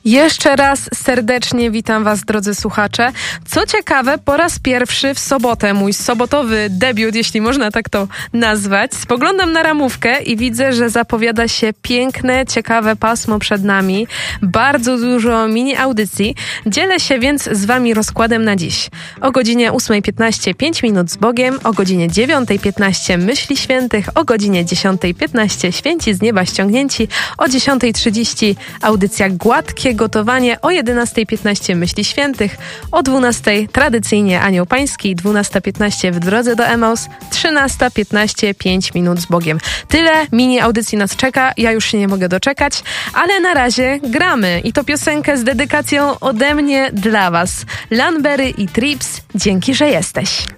Jeszcze raz serdecznie witam Was, drodzy słuchacze. Co ciekawe, po raz pierwszy w sobotę, mój sobotowy debiut, jeśli można tak to nazwać, spoglądam na ramówkę i widzę, że zapowiada się piękne, ciekawe pasmo przed nami. Bardzo dużo mini audycji. Dzielę się więc z Wami rozkładem na dziś. O godzinie 8:15 5 minut z Bogiem, o godzinie 9:15 Myśli Świętych, o godzinie 10:15 Święci z nieba ściągnięci, o 10:30 audycja Gładkie gotowanie, o 11:15 Myśli Świętych, o 12:00 tradycyjnie Anioł Pański, 12:15 W drodze do Emaus, 13:15 5 minut z Bogiem. Tyle mini audycji nas czeka, ja już się nie mogę doczekać, ale na razie gramy i to piosenkę z dedykacją ode mnie dla Was. Lanberry i Trips, dzięki, że jesteś.